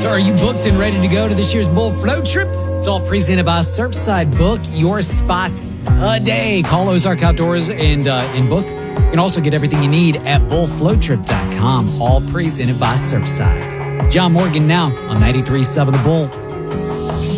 Are you booked and ready to go to this year's Bull Float Trip? It's all presented by Surfside. Book your spot today. Call Ozark Outdoors and book. You can also get everything you need at bullfloattrip.com. All presented by Surfside. John Morgan now on 93.7 The Bull.